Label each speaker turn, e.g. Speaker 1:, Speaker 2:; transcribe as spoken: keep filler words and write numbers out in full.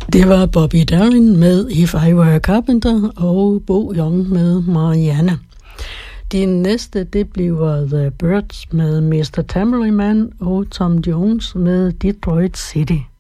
Speaker 1: Det var Bobby Darin med If I Were a Carpenter og Bo Young med Marianne. Det næste, det bliver The Byrds med mister Tambourine Man og Tom Jones med Detroit City.